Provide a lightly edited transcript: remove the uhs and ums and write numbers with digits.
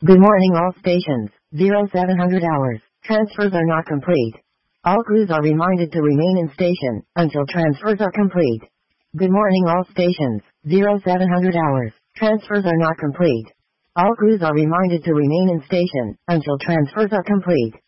Good morning all stations, 0700 hours. Transfers are not complete. All crews are reminded to remain in station until transfers are complete. Good morning all stations, 0700 hours. Transfers are not complete. All crews are reminded to remain in station until transfers are complete.